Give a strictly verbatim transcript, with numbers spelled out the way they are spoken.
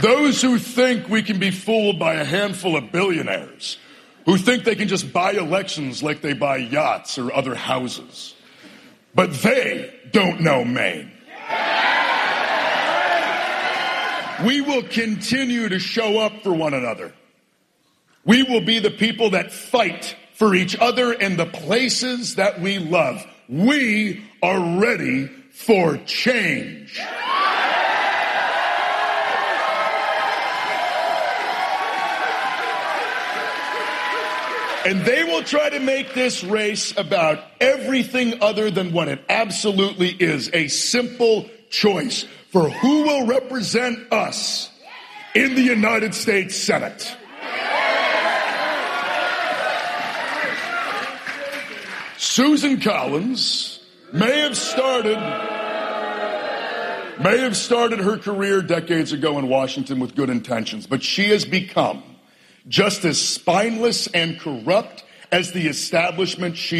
Those who think we can be fooled by a handful of billionaires, who think they can just buy elections like they buy yachts or other houses. But they don't know Maine. We will continue to show up for one another. We will be the people that fight for each other in the places that we love. We are ready for change. And they will try to make this race about everything other than what it absolutely is, a simple choice for who will represent us in the United States Senate. Susan Collins may have started may have started her career decades ago in Washington with good intentions, but she has become just as spineless and corrupt as the establishment she